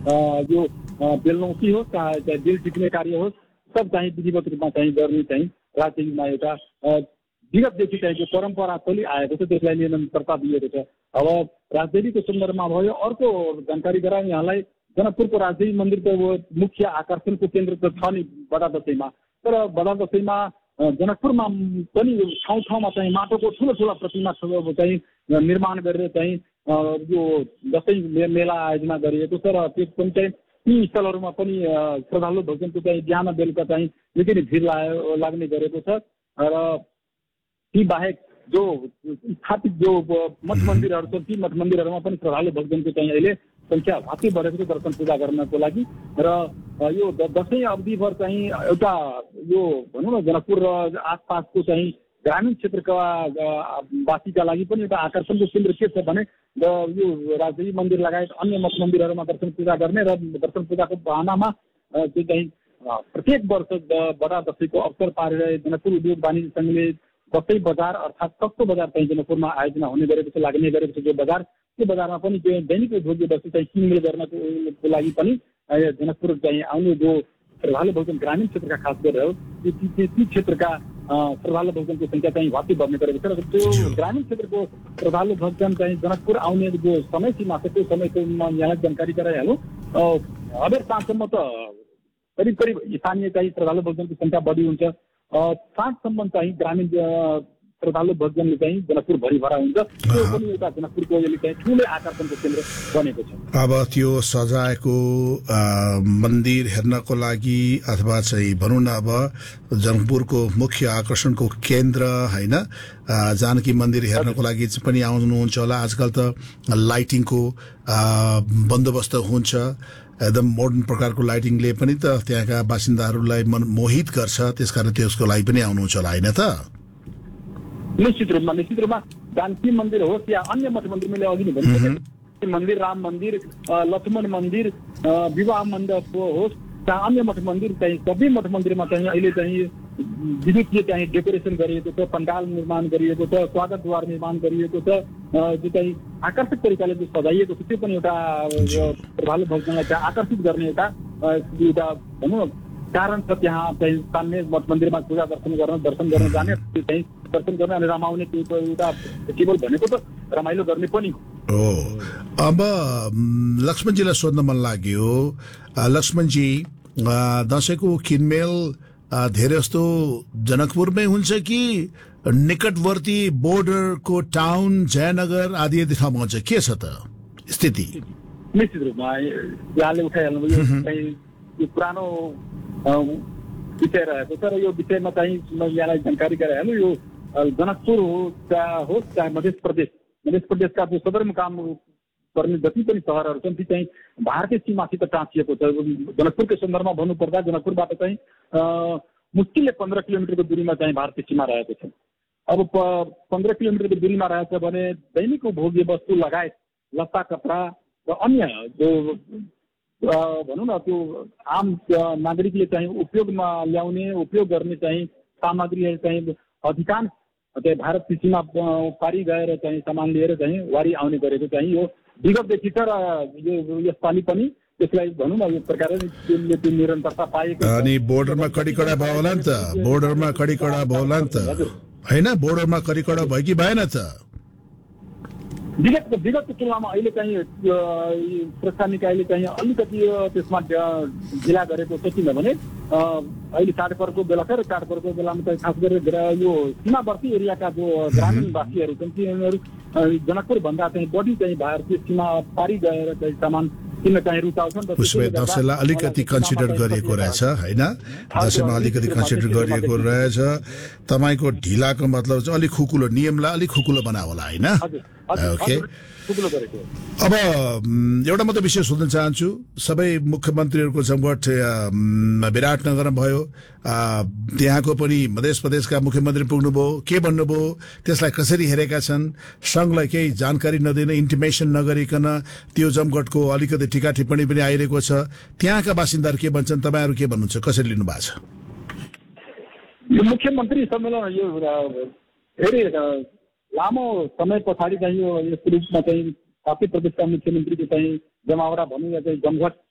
यो बेलनौसी होस् चाहे बिल टिक्ने कार्य होस् सब चाहिँ विधिवत रूपमा चाहिँ गर्ने चाहिँ राजनीतिमा एउटा विगतदेखि चाहिँ जो परम्परा चलि आएको छ त्यसलाई निरन्तरता दिएको छ। अब राजनीतिको सन्दर्भमा भयो अर्को जानकारी गराउँ यहाँलाई, जनकपुरको राजदेवी मन्दिर त मुख्य आकर्षणको केन्द्र त छ नि बडा दशैंमा, तर बडा दशैंमा जनकपुरमा पनि ठाउँ ठाउँमा चाहिँ माटोको ठुलो ठुला प्रतिमा चाहिँ निर्माण गरेर चाहिँ यो दशैं मेला आयोजना गरिएको छ र त्यो पनि चाहिँ ती स्थलहरूमा पनि श्रद्धालु भक्तजनको चाहिँ बिहान बेलुका चाहिँ निकै नै भिड लाग्ने गरेको छ। र ती बाहेक जो स्थापित जो मठ मन्दिरहरू छन् ती मठ मन्दिरहरूमा पनि श्रद्धालु भक्तजनको चाहिँ अहिले संख्या भाती बढेको छ दर्शन पूजा गर्नको लागि। र यो दशैं अवधिभर चाहिँ एउटा यो भनौँ न जनकपुर र आसपासको चाहिँ ग्रामीण क्षेत्रका वासीका लागि पनि एउटा आकर्षणको केन्द्र के छ भने यो राजदेवी मन्दिर लगायत अन्य मठ मन्दिरहरूमा दर्शन पूजा गर्ने र दर्शन पूजाको बहानामा त्यो चाहिँ प्रत्येक वर्ष बडा दशैंको अवसर पारेर जनकपुर उद्योग वाणिज्य सङ्घले दशैं बजार अर्थात् सस्तो बजार चाहिँ जनकपुरमा आयोजना हुने गरेको छ, लाग्ने गरेको छ। जो बजार त्यो बजारमा पनि दैनिक उपभोग्य वस्तु चाहिँ किनमेल गर्नको लागि पनि जनकपुर चाहिँ आउने जो श्रद्धालु भक्तजन ग्रामीण क्षेत्रका खास गरेर ती क्षेत्रका श्रद्धालु भक्तजनको संख्या चाहिँ भाती बढ्ने गरेको छ। र त्यो ग्रामीण क्षेत्रको श्रद्धालु भक्तजन चाहिँ जनकपुर आउने जो समय सीमा छ त्यो समयको यहाँलाई जानकारी गराइहालौँ। अबेर साँझसम्म त करिब करिब स्थानीय चाहिँ श्रद्धालु भक्तजनको संख्या बढी हुन्छ। साँझसम्म चाहिँ ग्रामीण श्रद्धालु भक्तजनले चाहिँ जनकपुर भरिभरा हुन्छ। त्यो पनि एउटा जनकपुरको अहिले चाहिँ ठुलै आकर्षणको केन्द्र बनेको छ। अब त्यो सजाएको मन्दिर हेर्नको लागि अथवा चाहिँ भनौँ न अब जनकपुरको मुख्य आकर्षणको केन्द्र होइन जानकी मन्दिर हेर्नको लागि पनि आउनुहुन्छ होला। आजकल त लाइटिङको बन्दोबस्त हुन्छ, एकदम मोडर्न प्रकारको लाइटिङले पनि त त्यहाँका बासिन्दाहरूलाई मोहित गर्छ, त्यसकारण त्यसको लागि पनि आउनुहुन्छ होला होइन त? निश्चित रूपमा जानकी मन्दिर होस् या अन्य मठ मन्दिर मैले अघि नै भने मन्दिर राम मन्दिर लक्ष्मण मन्दिर विवाह मण्डप होस् चाहे अन्य मठ मन्दिर चाहिँ सबै मठ मन्दिरमा चाहिँ अहिले चाहिँ विद्युतीय चाहिँ डेकोरेसन गरिएको छ, पण्डाल निर्माण गरिएको छ, स्वागतद्वार निर्माण गरिएको छ, जो चाहिँ आकर्षक तरिकाले जो सजाइएको छ त्यो पनि एउटा श्रद्धालु भक्तजनलाई चाहिँ आकर्षित गर्ने एउटा भनौँ कारण छ। त्यहाँ चाहिँ स्थानीय मठ मन्दिरमा पूजा दर्शन गर्न जाने त्यो चाहिँ दर्शन गर्ने अनि रमाउने त्यो एउटा केवल भनेको त रमाइलो गर्ने पनि हो। अब लक्ष्मणजीलाई सोध्न मन लाग्यो, लक्ष्मणजी दशैंको किनमेल धेरै जस्तो जनकपुरमै हुन्छ कि निकटवर्ती बोर्डरको टाउन जयनगर आदि ठाउँमा हुन्छ, के छ त स्थिति? निश्चित रूपमा यहाँले उठाइहाल्नुभयो यो पुरानो विषय रहेको छ र यो विषयमा चाहिँ म यहाँलाई जानकारी गराइहाल्नु। यो जनकपुर होस् चाहे मध्य प्रदेशका जो सदरमुकाम पर्ने जति पनि सहरहरू छन् ती चाहिँ भारतीय सीमासित टाँसिएको छ। जनकपुरको सन्दर्भमा भन्नुपर्दा जनकपुरबाट चाहिँ मुस्किलले 15 किलोमिटरको दूरीमा चाहिँ भारतीय सीमा रहेको छ। अब 15 किलोमिटरको दूरीमा रहेछ भने दैनिक उपभोग्य वस्तु लगायत लत्ता कपडा र अन्य जो भनौँ न त्यो आम नागरिकले चाहिँ उपयोगमा ल्याउने उपयोग गर्ने चाहिँ सामग्रीहरू चाहिँ अधिकांश चाहिँ भारतको सीमा पारी गएर चाहिँ सामान लिएर चाहिँ वारी आउने गरेको चाहिँ यो विगतदेखि छ र यो यसपालि पनि त्यसलाई भनौँ न यो प्रकारले त्यो निरन्तरता पाएको। अनि बोर्डरमा कडिकडा भयो होला नि त, बोर्डरमा कडिकडा भयो होला नि त होइन? बोर्डरमा कडिकडा भयो कि भएन त? विगतको तुलनामा अहिले चाहिँ सुरक्षा निकायले चाहिँ अलिकति त्यसमा ढिला गरेको छ। किनभने अहिले चाडपर्वको बेला छ र चाडपर्वको बेलामा चाहिँ खास गरेर यो सीमावर्ती एरियाका जो ग्रामीणवासीहरू छन् तिनीहरू जनकपुर भन्दा चाहिँ बढी चाहिँ भारतीय सीमा पारी गएर चाहिँ सामान किन्न चाहिँ रुचाउँछन्। उसमा दशैंलाई अलिकति कन्सिडर गरिएको रहेछ होइन? दशैंमा अलिकति कन्सिडर गरिएको रहेछ। तपाईँको ढिलाको मतलब चाहिँ अलिक खुकुलो, नियमलाई अलिक खुकुलो बनायो होला होइन? ओके। अब एउटा मात्रै विषय सोध्न चाहन्छु, सबै मुख्यमन्त्रीहरूको जमघट विराटनगरमा भयो, त्यहाँको पनि मध्य प्रदेशका मुख्यमन्त्री पुग्नुभयो, के भन्नुभयो, त्यसलाई कसरी हेरेका छन्? संघलाई केही जानकारी नदिन, इन्टिमेसन नगरिकन त्यो जमघटको अलिकति टिका टिप्पणी पनि आइरहेको छ। त्यहाँका बासिन्दाहरू के भन्छन्, तपाईँहरू के भन्नुहुन्छ, कसरी लिनु भएको छ? यो मुख्यमन्त्री सम्मेलन यो धेरै लामो समय पछाडि चाहिँ यो यस्तो रूपमा चाहिँ पार्टी प्रदेशका मुख्यमन्त्रीको चाहिँ जमावडा भनौँ या चाहिँ जमघट